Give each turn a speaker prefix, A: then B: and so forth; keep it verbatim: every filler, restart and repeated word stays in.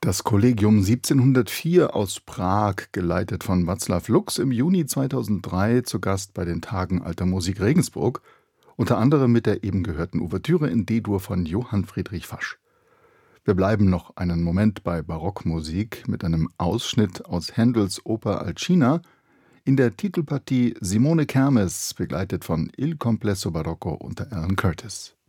A: Das Kollegium siebzehnhundertvier aus Prag, geleitet von Václav Lux, im Juni zweitausenddrei zu Gast bei den Tagen Alter Musik Regensburg, unter anderem mit der eben gehörten Ouvertüre in D-Dur von Johann Friedrich Fasch. Wir bleiben noch einen Moment bei Barockmusik mit einem Ausschnitt aus Händels Oper Alcina, in der Titelpartie Simone Kermes, begleitet von Il Complesso Barocco unter Alan Curtis.